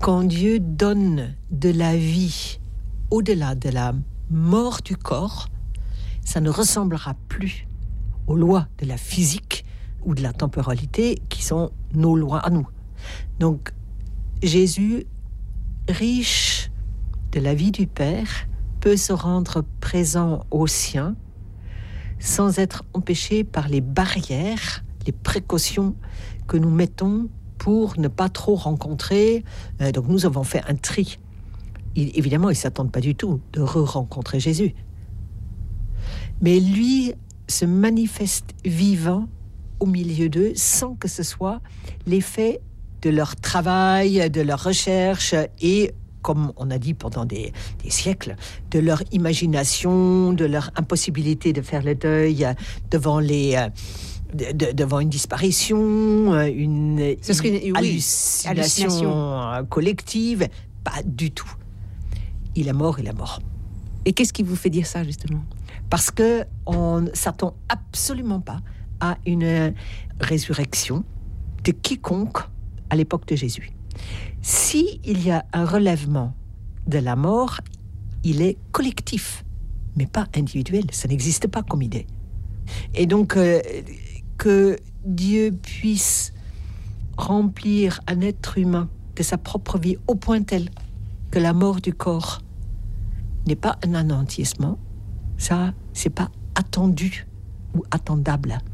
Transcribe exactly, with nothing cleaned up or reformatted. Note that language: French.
Quand Dieu donne de la vie au-delà de la mort du corps, ça ne ressemblera plus aux lois de la physique ou de la temporalité qui sont nos lois à nous. Donc, Jésus, riche de la vie du Père, peut se rendre présent aux siens sans être empêché par les barrières, les précautions que nous mettons pour ne pas trop rencontrer. Euh, donc nous avons fait un tri. Il, évidemment, ils ne s'attendent pas du tout de re-rencontrer Jésus. Mais lui se manifeste vivant au milieu d'eux sans que ce soit l'effet de leur travail, de leur recherche et, comme on a dit pendant des, des siècles, de leur imagination, de leur impossibilité de faire le deuil devant les... De, de, devant une disparition, une, Ce serait une, une oui, hallucination, hallucination collective, pas du tout. Il est mort, il est mort. Et qu'est-ce qui vous fait dire ça, justement ? Parce qu'on ne s'attend absolument pas à une résurrection de quiconque à l'époque de Jésus. Si il y a un relèvement de la mort, il est collectif, mais pas individuel. Ça n'existe pas comme idée. Et donc... Euh, que Dieu puisse remplir un être humain de sa propre vie au point tel que la mort du corps n'est pas un anéantissement, ça, c'est pas attendu ou attendable.